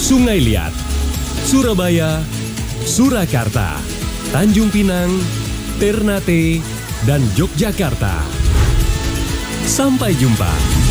Sungai Liat, Surabaya, Surakarta, Tanjung Pinang, Ternate, dan Yogyakarta. Sampai jumpa.